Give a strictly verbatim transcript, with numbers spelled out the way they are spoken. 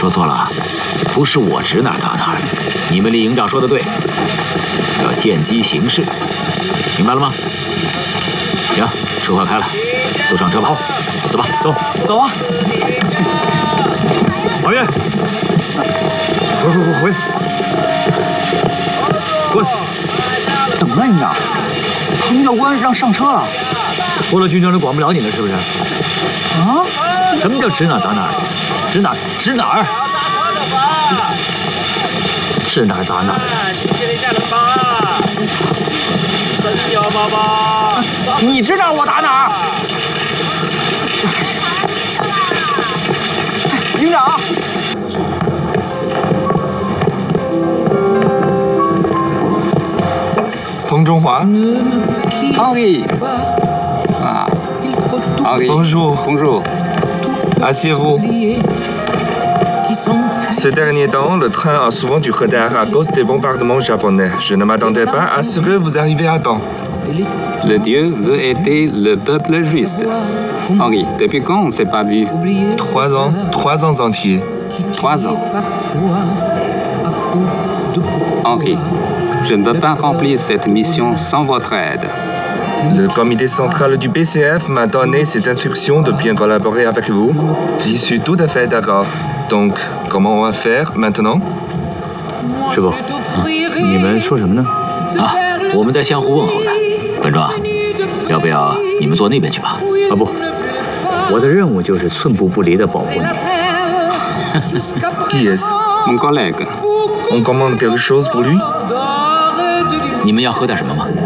说错了，不是我指哪儿打哪儿。你们李营长说的对，要见机行事，明白了吗？行，车快开了，都上车吧。走吧，走， 走啊！ 王源，回回回回，滚！ 怎么了，营长？彭教官让上车了。 过了军长就管不了你了，是不是？ 啊？ 什么叫指哪儿打哪儿？指哪儿指哪儿？指哪儿打哪儿？ 你指哪儿我打哪儿？营长。 彭中华。 Henri. Ah. Henri. Bonjour. Bonjour. Asseyez-vous. Ces derniers temps, le train a souvent dû retard à cause des bombardements japonais. Je ne m'attendais pas à ce que vous arriviez à temps. Le Dieu veut aider le peuple juste. Henri, depuis quand on ne s'est pas vu? Trois ans, trois ans entiers. Trois ans. Henri, je ne peux pas remplir cette mission sans votre aide. Le comité central du P C F m'a donné ses instructions de bien collaborer avec vous. J'y suis tout à fait d'accord. Donc, comment on va faire maintenant? 师傅，你们说什么呢？啊，我们在相互问候呢。本庄，要不要你们坐那边去吧？啊不，我的任务就是寸步不离地保护你。 Qui est-ce? Mon collègue. On commande quelque chose pour lui? 你们要喝点什么吗？